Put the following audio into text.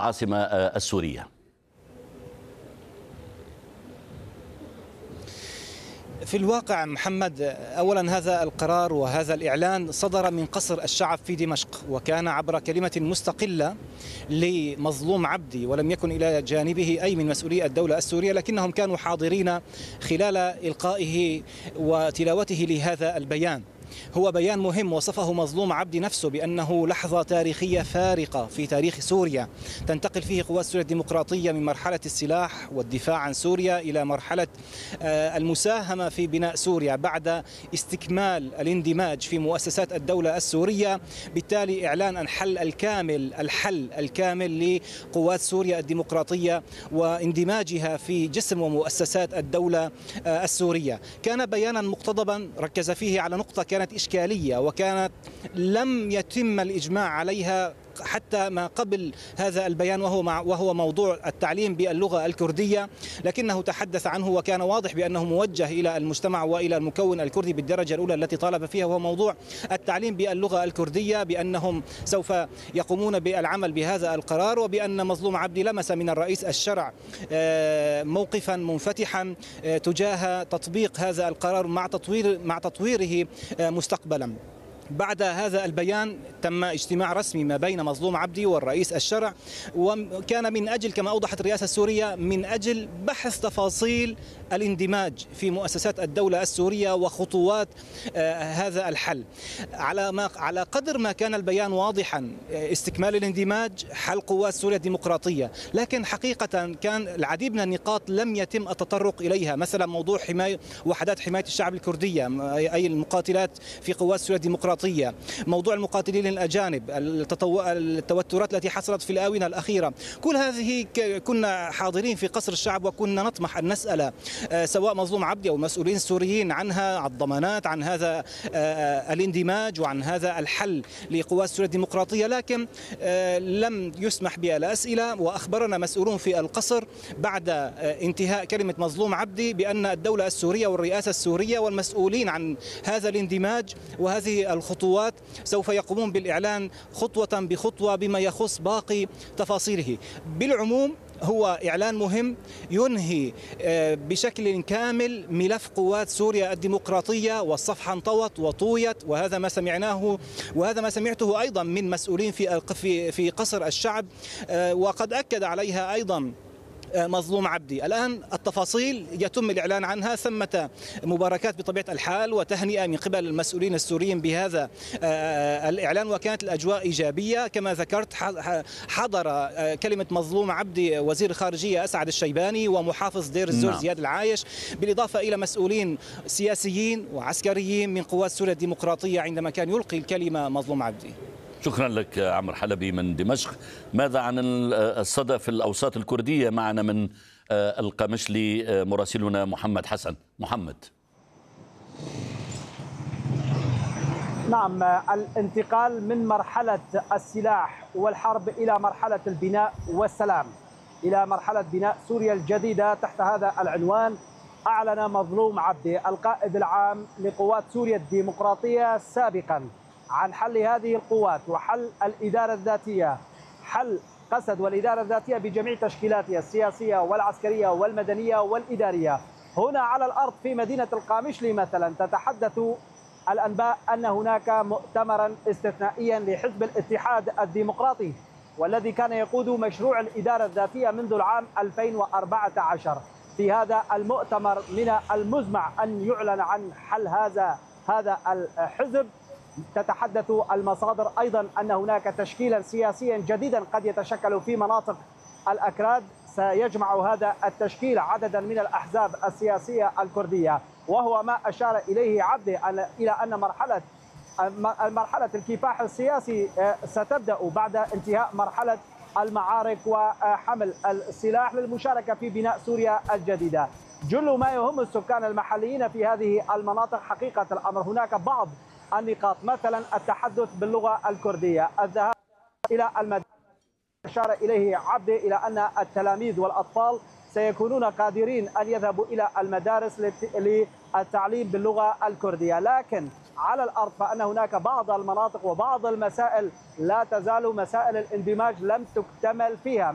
العاصمة السورية؟ في الواقع محمد، أولا هذا القرار وهذا الإعلان صدر من قصر الشعب في دمشق، وكان عبر كلمة مستقلة لمظلوم عبدي، ولم يكن إلى جانبه أي من مسؤولي الدولة السورية، لكنهم كانوا حاضرين خلال إلقائه وتلاوته لهذا البيان. هو بيان مهم وصفه مظلوم عبدي نفسه بأنه لحظة تاريخية فارقة في تاريخ سوريا، تنتقل فيه قوات سوريا الديمقراطية من مرحلة السلاح والدفاع عن سوريا إلى مرحلة المساهمة في بناء سوريا بعد استكمال الاندماج في مؤسسات الدولة السورية. بالتالي إعلان الحل الكامل لقوات سوريا الديمقراطية واندماجها في جسم ومؤسسات الدولة السورية. كان بيانا مقتضبا ركز فيه على نقطة كانت إشكالية وكانت لم يتم الإجماع عليها حتى ما قبل هذا البيان، وهو موضوع التعليم باللغة الكردية، لكنه تحدث عنه وكان واضح بأنه موجه إلى المجتمع وإلى المكون الكردي بالدرجة الأولى التي طالب فيها، وهو موضوع التعليم باللغة الكردية، بأنهم سوف يقومون بالعمل بهذا القرار، وبأن مظلوم عبدي لمس من الرئيس الشرع موقفا منفتحا تجاه تطبيق هذا القرار مع تطويره مستقبلا. بعد هذا البيان تم اجتماع رسمي ما بين مظلوم عبدي والرئيس الشرع، وكان من أجل كما أوضحت الرئاسة السورية من أجل بحث تفاصيل الاندماج في مؤسسات الدولة السورية وخطوات هذا الحل. على قدر ما كان البيان واضحا، استكمال الاندماج، حل قوات سوريا الديمقراطية، لكن حقيقة كان العديد من النقاط لم يتم التطرق إليها، مثلا موضوع وحدات حماية الشعب الكردية أي المقاتلات في قوات سوريا الديمقراطية، موضوع المقاتلين الأجانب، التوترات التي حصلت في الآونة الأخيرة، كل هذه كنا حاضرين في قصر الشعب وكنا نطمح أن نسأل سواء مظلوم عبدي أو المسؤولين السوريين عنها، عن الضمانات، عن هذا الاندماج وعن هذا الحل لقوات سوريا الديمقراطية، لكن لم يسمح بالأسئلة. وأخبرنا مسؤولون في القصر بعد انتهاء كلمة مظلوم عبدي بأن الدولة السورية والرئاسة السورية والمسؤولين عن هذا الاندماج وهذه الخطوات سوف يقومون بالإعلان خطوة بخطوة بما يخص باقي تفاصيله. بالعموم هو إعلان مهم ينهي بشكل كامل ملف قوات سوريا الديمقراطية، والصفحة انطوت وطويت، وهذا ما سمعناه وهذا ما سمعته أيضا من مسؤولين في قصر الشعب، وقد أكد عليها أيضا مظلوم عبدي. الآن التفاصيل يتم الإعلان عنها، ثمة مباركات بطبيعة الحال وتهنئة من قبل المسؤولين السوريين بهذا الإعلان، وكانت الأجواء إيجابية كما ذكرت. حضر كلمة مظلوم عبدي وزير الخارجية أسعد الشيباني ومحافظ دير الزور زياد العايش، بالإضافة إلى مسؤولين سياسيين وعسكريين من قوات سوريا الديمقراطية عندما كان يلقي الكلمة مظلوم عبدي. شكرا لك عمرو حلبي من دمشق. ماذا عن الصدى في الأوساط الكردية؟ معنا من القمشلي مراسلنا محمد حسن. محمد. نعم، الانتقال من مرحلة السلاح والحرب إلى مرحلة البناء والسلام، إلى مرحلة بناء سوريا الجديدة تحت هذا العنوان، أعلن مظلوم عبدي القائد العام لقوات سوريا الديمقراطية سابقا عن حل هذه القوات وحل الإدارة الذاتية، حل قسد والإدارة الذاتية بجميع تشكيلاتها السياسية والعسكرية والمدنية والإدارية. هنا على الأرض في مدينة القامشلي مثلا تتحدث الأنباء أن هناك مؤتمرا استثنائيا لحزب الاتحاد الديمقراطي، والذي كان يقود مشروع الإدارة الذاتية منذ العام 2014. في هذا المؤتمر من المزمع أن يعلن عن حل هذا الحزب. تتحدث المصادر أيضا أن هناك تشكيلا سياسيا جديدا قد يتشكل في مناطق الأكراد، سيجمع هذا التشكيل عددا من الأحزاب السياسية الكردية، وهو ما أشار إليه عبدي إلى أن مرحلة الكفاح السياسي ستبدأ بعد انتهاء مرحلة المعارك وحمل السلاح للمشاركة في بناء سوريا الجديدة. جل ما يهم السكان المحليين في هذه المناطق حقيقة الأمر هناك بعض النقاط، مثلا التحدث باللغة الكردية، الذهاب إلى المدارس. أشار إليه عبدي إلى أن التلاميذ والأطفال سيكونون قادرين أن يذهبوا إلى المدارس للتعليم باللغة الكردية، لكن على الأرض فأن هناك بعض المناطق وبعض المسائل لا تزال مسائل الاندماج لم تكتمل فيها.